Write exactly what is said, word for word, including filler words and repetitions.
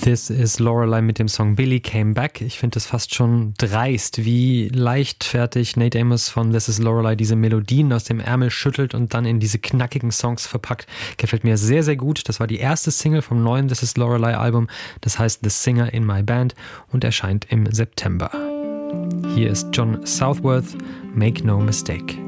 This is Lorelei mit dem Song Billy Came Back. Ich finde es fast schon dreist, wie leichtfertig Nate Amos von This is Lorelei diese Melodien aus dem Ärmel schüttelt und dann in diese knackigen Songs verpackt. Gefällt mir sehr, sehr gut. Das war die erste Single vom neuen This is Lorelei Album. Das heißt The Singer in My Band und erscheint im September. Hier ist John Southworth, Make No Mistake.